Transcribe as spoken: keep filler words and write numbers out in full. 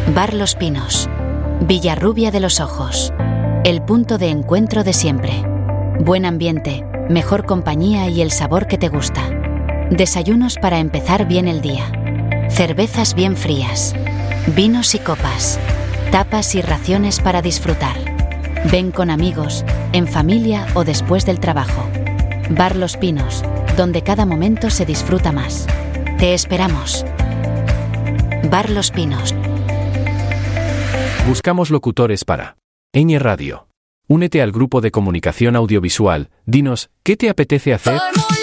Bar Los Pinos. Villarrubia de los Ojos. El punto de encuentro de siempre. Buen ambiente, mejor compañía y el sabor que te gusta. Desayunos para empezar bien el día. Cervezas bien frías. Vinos y copas. Tapas y raciones para disfrutar. Ven con amigos, en familia o después del trabajo. Bar Los Pinos, donde cada momento se disfruta más. Te esperamos. Bar Los Pinos. Buscamos locutores para Ñ Radio. Únete al grupo de comunicación audiovisual. Dinos, ¿qué te apetece hacer?